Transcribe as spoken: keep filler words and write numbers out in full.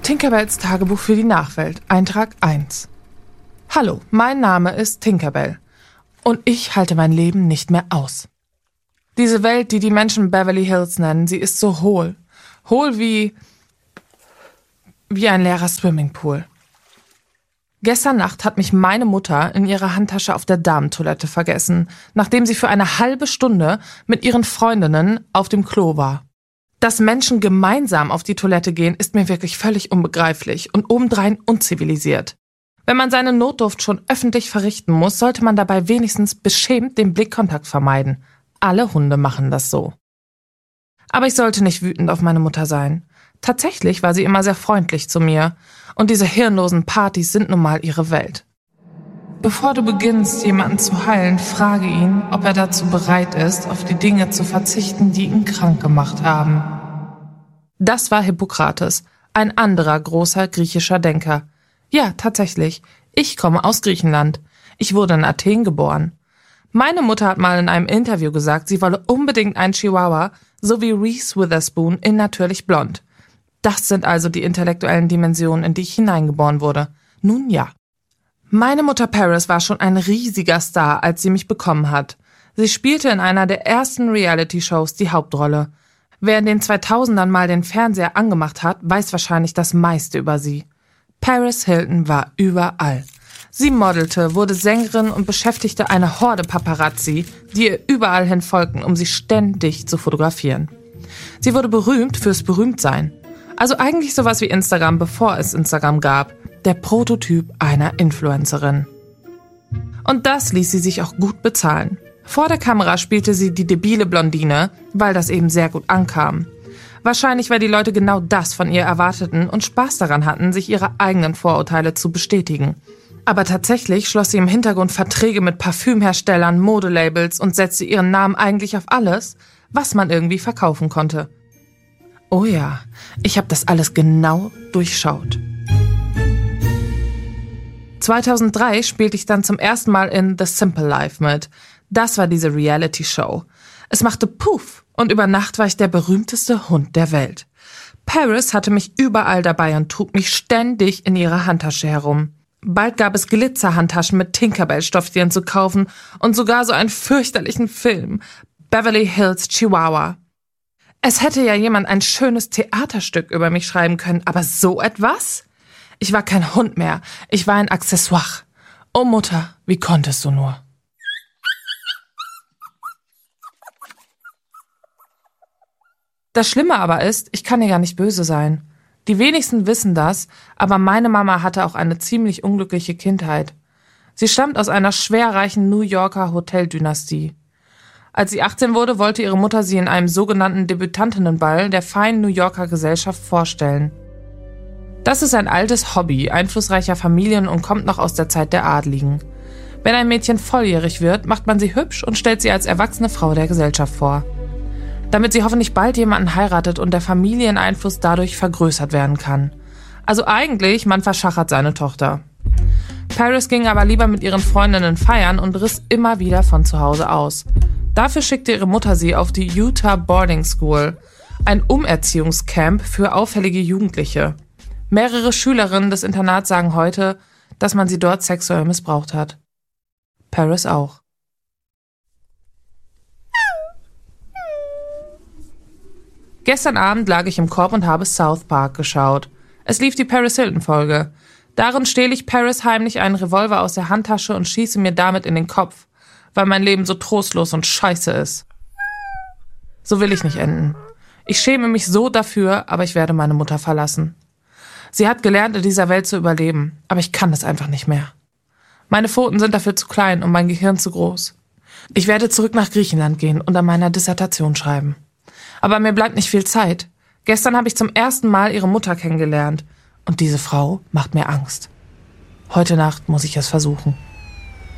Tinkerbells Tagebuch für die Nachwelt, Eintrag eins. Hallo, mein Name ist Tinkerbell und ich halte mein Leben nicht mehr aus. Diese Welt, die die Menschen Beverly Hills nennen, sie ist so hohl. Hohl wie, wie ein leerer Swimmingpool. Gestern Nacht hat mich meine Mutter in ihrer Handtasche auf der Damentoilette vergessen, nachdem sie für eine halbe Stunde mit ihren Freundinnen auf dem Klo war. Dass Menschen gemeinsam auf die Toilette gehen, ist mir wirklich völlig unbegreiflich und obendrein unzivilisiert. Wenn man seine Notdurft schon öffentlich verrichten muss, sollte man dabei wenigstens beschämt den Blickkontakt vermeiden. Alle Hunde machen das so. Aber ich sollte nicht wütend auf meine Mutter sein. Tatsächlich war sie immer sehr freundlich zu mir. Und diese hirnlosen Partys sind nun mal ihre Welt. Bevor du beginnst, jemanden zu heilen, frage ihn, ob er dazu bereit ist, auf die Dinge zu verzichten, die ihn krank gemacht haben. Das war Hippokrates, ein anderer großer griechischer Denker. Ja, tatsächlich. Ich komme aus Griechenland. Ich wurde in Athen geboren. Meine Mutter hat mal in einem Interview gesagt, sie wolle unbedingt einen Chihuahua, so wie Reese Witherspoon in Natürlich Blond. Das sind also die intellektuellen Dimensionen, in die ich hineingeboren wurde. Nun ja. Meine Mutter Paris war schon ein riesiger Star, als sie mich bekommen hat. Sie spielte in einer der ersten Reality-Shows die Hauptrolle. Wer in den zweitausendern mal den Fernseher angemacht hat, weiß wahrscheinlich das meiste über sie. Paris Hilton war überall. Sie modelte, wurde Sängerin und beschäftigte eine Horde Paparazzi, die ihr überall hin folgten, um sie ständig zu fotografieren. Sie wurde berühmt fürs Berühmtsein. Also eigentlich sowas wie Instagram, bevor es Instagram gab. Der Prototyp einer Influencerin. Und das ließ sie sich auch gut bezahlen. Vor der Kamera spielte sie die debile Blondine, weil das eben sehr gut ankam. Wahrscheinlich, weil die Leute genau das von ihr erwarteten und Spaß daran hatten, sich ihre eigenen Vorurteile zu bestätigen. Aber tatsächlich schloss sie im Hintergrund Verträge mit Parfümherstellern, Modelabels und setzte ihren Namen eigentlich auf alles, was man irgendwie verkaufen konnte. Oh ja, ich habe das alles genau durchschaut. zweitausenddrei spielte ich dann zum ersten Mal in The Simple Life mit. Das war diese Reality-Show. Es machte Puff und über Nacht war ich der berühmteste Hund der Welt. Paris hatte mich überall dabei und trug mich ständig in ihrer Handtasche herum. Bald gab es Glitzerhandtaschen mit Tinkerbell-Stofftieren zu kaufen und sogar so einen fürchterlichen Film, Beverly Hills Chihuahua. Es hätte ja jemand ein schönes Theaterstück über mich schreiben können, aber so etwas? Ich war kein Hund mehr, ich war ein Accessoire. Oh Mutter, wie konntest du nur? Das Schlimme aber ist, ich kann ihr ja nicht böse sein. Die wenigsten wissen das, aber meine Mama hatte auch eine ziemlich unglückliche Kindheit. Sie stammt aus einer schwerreichen New Yorker Hoteldynastie. Als sie achtzehn wurde, wollte ihre Mutter sie in einem sogenannten Debütantinnenball der feinen New Yorker Gesellschaft vorstellen. Das ist ein altes Hobby einflussreicher Familien und kommt noch aus der Zeit der Adligen. Wenn ein Mädchen volljährig wird, macht man sie hübsch und stellt sie als erwachsene Frau der Gesellschaft vor. Damit sie hoffentlich bald jemanden heiratet und der Familieneinfluss dadurch vergrößert werden kann. Also eigentlich, man verschachert seine Tochter. Paris ging aber lieber mit ihren Freundinnen feiern und riss immer wieder von zu Hause aus. Dafür schickte ihre Mutter sie auf die Utah Boarding School, ein Umerziehungscamp für auffällige Jugendliche. Mehrere Schülerinnen des Internats sagen heute, dass man sie dort sexuell missbraucht hat. Paris auch. Gestern Abend lag ich im Korb und habe South Park geschaut. Es lief die Paris Hilton-Folge. Darin stehle ich Paris heimlich einen Revolver aus der Handtasche und schieße mir damit in den Kopf, weil mein Leben so trostlos und scheiße ist. So will ich nicht enden. Ich schäme mich so dafür, aber ich werde meine Mutter verlassen. Sie hat gelernt, in dieser Welt zu überleben, aber ich kann es einfach nicht mehr. Meine Pfoten sind dafür zu klein und mein Gehirn zu groß. Ich werde zurück nach Griechenland gehen und an meiner Dissertation schreiben. Aber mir bleibt nicht viel Zeit. Gestern habe ich zum ersten Mal ihre Mutter kennengelernt und diese Frau macht mir Angst. Heute Nacht muss ich es versuchen.